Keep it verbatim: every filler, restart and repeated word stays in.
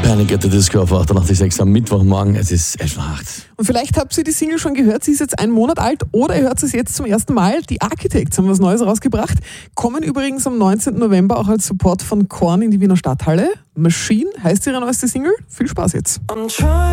Panic at the Disco auf achtundachtzig Komma sechs am Mittwochmorgen. Es ist elf Uhr acht. Und vielleicht habt ihr die Single schon gehört, sie ist jetzt einen Monat alt oder ihr hört es jetzt zum ersten Mal. Die Architects haben was Neues rausgebracht, kommen übrigens am neunzehnten November auch als Support von Korn in die Wiener Stadthalle. Machine heißt ihre neueste Single. Viel Spaß jetzt.